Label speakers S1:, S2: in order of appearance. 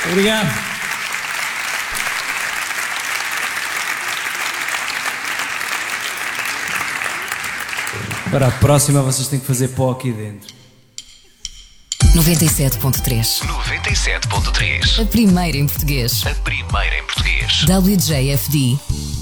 S1: Obrigado. Para a próxima vocês têm que fazer pó aqui dentro.
S2: 97.3.
S3: 97.3.
S2: A primeira em português.
S3: A primeira em português.
S2: WJFD.